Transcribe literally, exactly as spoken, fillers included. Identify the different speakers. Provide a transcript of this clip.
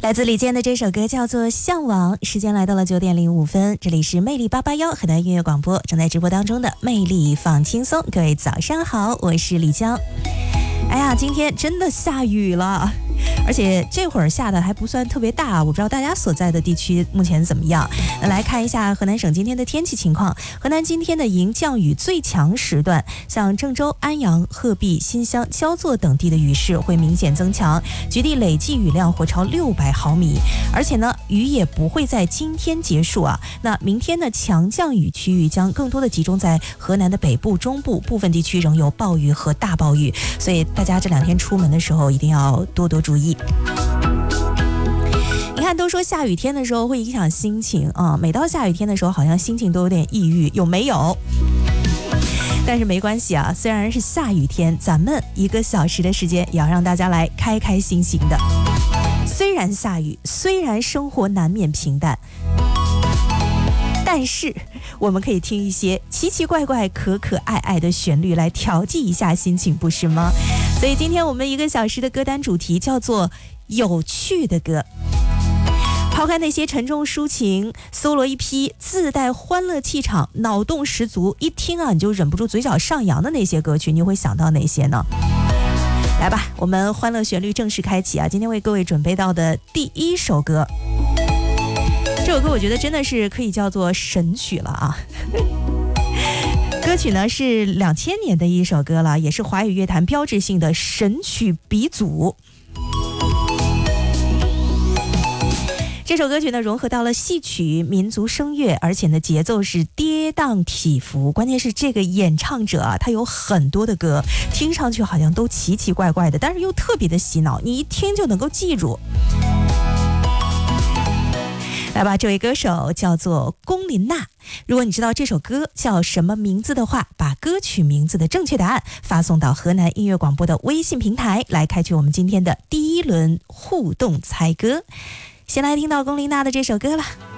Speaker 1: 来自李健的这首歌叫做《向往》。时间来到了九点零五分，这里是魅力八八幺河南音乐广播正在直播当中的魅力放轻松。各位早上好，我是李江。哎呀，今天真的下雨了，而且这会儿下的还不算特别大，我不知道大家所在的地区目前怎么样。来看一下河南省今天的天气情况。河南今天的迎降雨最强时段，像郑州、安阳、鹤壁、新乡、焦作等地的雨势会明显增强，局地累计雨量或超六百毫米。而且呢，雨也不会在今天结束啊。那明天呢，强降雨区域将更多的集中在河南的北部、中部，部分地区仍有暴雨和大暴雨，所以大家这两天出门的时候一定要多多注意。你看，都说下雨天的时候会影响心情啊，每到下雨天的时候好像心情都有点抑郁，有没有？但是没关系啊，虽然是下雨天，咱们一个小时的时间也要让大家来开开心心的。虽然下雨，虽然生活难免平淡，但是我们可以听一些奇奇怪怪、可可爱爱的旋律来调剂一下心情，不是吗？所以今天我们一个小时的歌单主题叫做有趣的歌。抛开那些沉重抒情，搜罗一批自带欢乐气场、脑洞十足，一听啊你就忍不住嘴角上扬的那些歌曲，你会想到哪些呢？来吧，我们欢乐旋律正式开启啊！今天为各位准备到的第一首歌，这首歌我觉得真的是可以叫做神曲了啊！歌曲呢是两千年的一首歌了，也是华语乐坛标志性的神曲鼻祖。这首歌曲呢融合到了戏曲、民族声乐，而且呢节奏是跌宕起伏，关键是这个演唱者啊，他有很多的歌，听上去好像都奇奇怪怪的，但是又特别的洗脑，你一听就能够记住。来吧，这位歌手叫做龚琳娜。如果你知道这首歌叫什么名字的话，把歌曲名字的正确答案发送到河南音乐广播的微信平台，来开启我们今天的第一轮互动猜歌。先来听到龚琳娜的这首歌了。